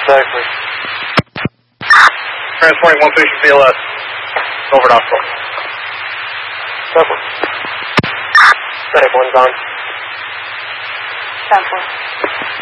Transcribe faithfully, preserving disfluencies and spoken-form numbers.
safely. Transporting one patient B L S. Over to hospital. Over. Medic one's on. Ten four.